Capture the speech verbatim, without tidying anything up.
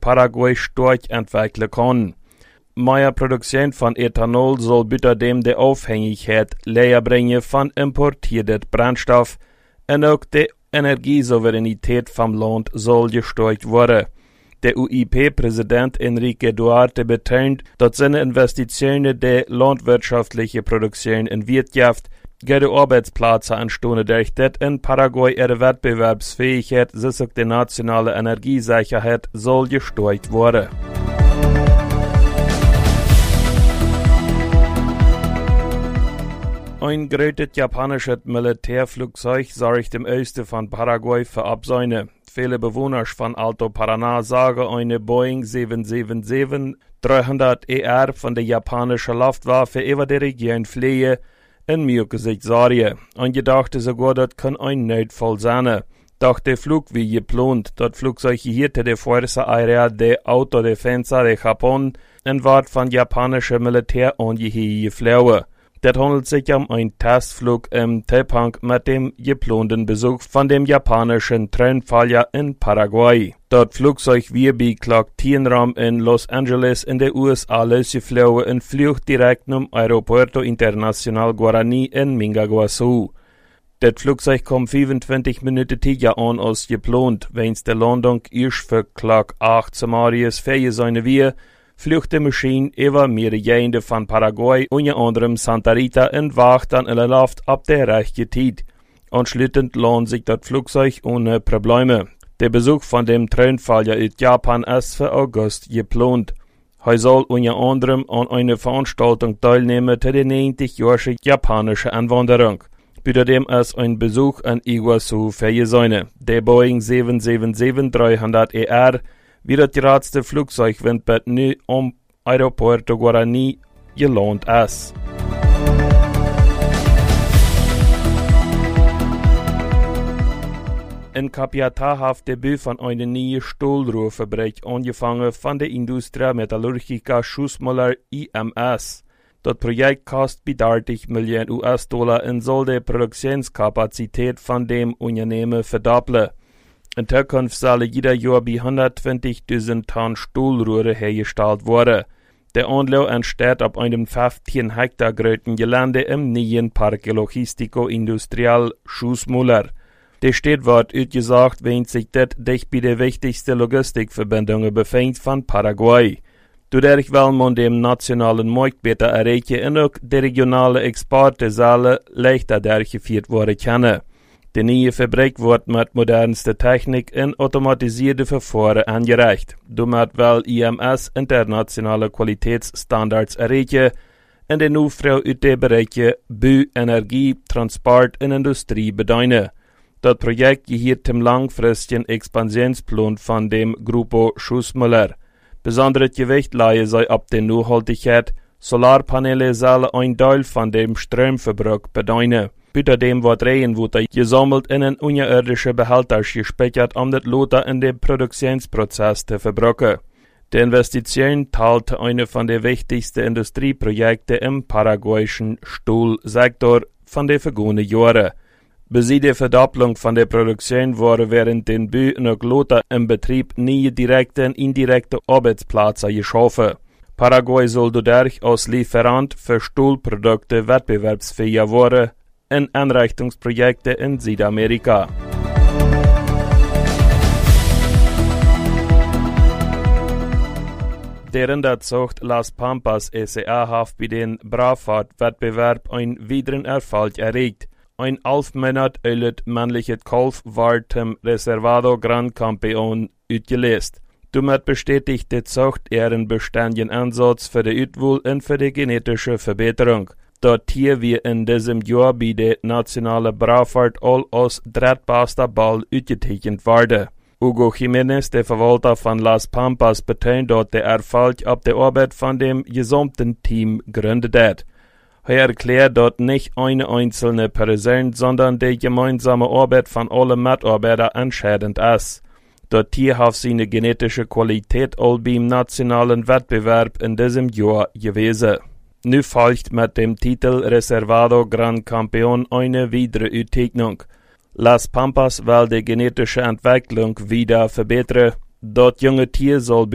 Paraguay stark entwickeln kann. Mehr Produktion von Ethanol soll außerdem die Abhängigkeit leer bringen von importiertem Brennstoff und auch die Energiesouveränität vom Land soll gestärkt werden. Der U I P-Präsident Enrique Duarte betont, dass seine Investitionen die landwirtschaftliche Produktion in Wirtschaft, gute Arbeitsplätze entstehen durch das in Paraguay ihre Wettbewerbsfähigkeit, sowie die nationale Energiesicherheit soll gestärkt werden. Ein großes japanisches Militärflugzeug sorgt im Osten von Paraguay für Absäune. Viele Bewohner von Alto Paraná sagen, eine Boeing sieben sieben sieben dreihundert E R von der japanischen Luftwaffe über die Region fliehen in Mürgesicht Sorge. Und gedacht sogar, das kann ein Notfall sein. Doch der Flug wie geplant, das Flugzeug gehörte der Fuerza Aérea de Autodefensa de Japón und wird von japanischer Militär angeheuert geflogen. Das handelt sich um einen Testflug im Zusammenhang mit dem geplanten Besuch von dem japanischen Thronfolger in Paraguay. Das Flugzeug wird bei Clark-Tienram in Los Angeles in den U S A losgeflogen und fliegt direkt zum Aeropuerto Internacional Guaraní in Mingaguazú. Das Flugzeug kommt fünfundzwanzig Minuten tiger an als geplant, wenn der Landung erst für Clark acht Samarias fähig sein wird, fliegt die Maschine über mehrere Gegenden von Paraguay, unter anderem Santa Rita, und wacht dann in der Luft ab der rechten Zeit. Anschließend lohnt sich das Flugzeug ohne Probleme. Der Besuch von dem Thronfolger in Japan ist für August geplant. Er soll unter anderem an einer Veranstaltung teilnehmen zu der neunzig-jährigen japanischen Einwanderung. Außerdem ist ein Besuch in Iguazu fähig sein. Der Boeing sieben sieben sieben dreihundert E R wie das geradste Flugzeug, wenn es nu am Aeropuerto Guaraní gelandet ist. In Capiatá hat Debüt von einer neuen Stahlrohrfabrik angefangen von der Industria Metallurgica Schussmüller I M S. Das Projekt kostet dreißig Millionen U S-Dollar und soll die Produktionskapazität von dem Unternehmen verdoppeln. In Zukunft soll jeder Jahr bei hundertzwanzigtausend Tonnen Stahlrohre hergestellt werden. Der Anbau entsteht auf einem fünfzehn Hektar großen Gelände im neuen Parque Logístico Industrial Schussmüller. Der Stadt wird ausgesagt, wenn sich das dicht bei der wichtigsten Logistikverbindungen befindet von Paraguay. Dadurch will man dem nationalen Markt besser erreichen und auch die regionale Exporte sollen leichter durchgeführt werden können. Die neue Fabrik wird mit modernster Technik und automatisierten Verfahren angereicht. Damit will I M S internationale Qualitätsstandards erreichen und den Aufbau aus den Bereichen Bau, Energie, Transport und Industrie bedeuten. Das Projekt gehört zum langfristigen Expansionsplan von dem Grupo Schussmüller. Besonderes Gewicht leihe sei ab der Nachhaltigkeit. Solarpaneele sollen ein Teil von dem Stromverbrauch bedeuten. Außerdem wird Regenwasser gesammelt in einen unterirdischen Behälter gespeichert, um das Lothar in den Produktionsprozess zu verbrauchen. Die Investition teilt eine von den wichtigsten Industrieprojekten im paraguayischen Stahlsektor von den vergangenen Jahren. Bis die Verdopplung von der Produktion wurde während den Bau und Lothar im Betrieb nie direkte und indirekte Arbeitsplätze geschaffen. Paraguay soll dadurch als Lieferant für Stahlprodukte wettbewerbsfähiger werden in Einrichtungsprojekte in Südamerika. Der Rinderzucht Las Pampas S A hat bei den Braufahrtwettbewerb einen weiteren Erfolg erregt. Ein elf Monate altes männliches Kalf war zum Reservado Gran Campeón ausgelöst. Damit bestätigt die Zucht ihren beständigen Ansatz für die Utwahl und für die genetische Verbesserung. Das Tier wird in diesem Jahr bei der nationalen Braufahrt all als drittbester Ball ausgezeichnet worden. Hugo Jiménez, der Verwalter von Las Pampas, betont, dass der Erfolg auf der Arbeit von dem gesamten Team gründet hat. Er erklärt, dass nicht eine einzelne Person, sondern die gemeinsame Arbeit von allen Mitarbeitern entscheidend ist. Das Tier hat seine genetische Qualität all beim nationalen Wettbewerb in diesem Jahr gewesen. Nu folgt mit dem Titel Reservado Gran Campeón eine weitere Auszeichnung. Las Pampas will die genetische Entwicklung wieder verbessern. Das junge Tier soll